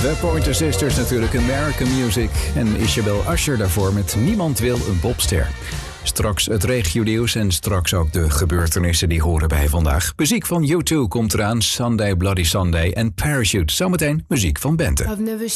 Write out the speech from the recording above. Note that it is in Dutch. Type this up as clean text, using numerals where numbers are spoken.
De Pointer Sisters natuurlijk, American Music. En Isabel Usher daarvoor met Niemand wil een popster. Straks het regionieuws en straks ook de gebeurtenissen die horen bij vandaag. Muziek van U2 komt eraan, Sunday Bloody Sunday en Parachute. Zometeen muziek van Bente.